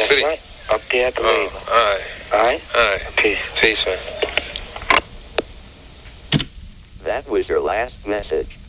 That's right. Up there at the label. All right. Peace. Peace, man. That was your last message.